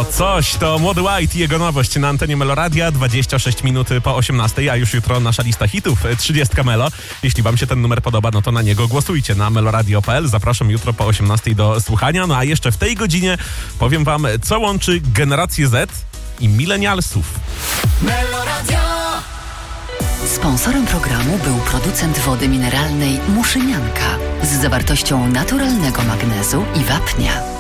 coś, to Młody White i jego nowość na antenie Meloradia, 26 minut po 18, a już jutro nasza lista hitów, 30 Melo. Jeśli wam się ten numer podoba, no to na niego głosujcie na meloradio.pl. Zapraszam jutro po 18 do słuchania. No a jeszcze w tej godzinie powiem wam, co łączy generację Z i milenialsów. Meloradio. Sponsorem programu był producent wody mineralnej Muszynianka z zawartością naturalnego magnezu i wapnia.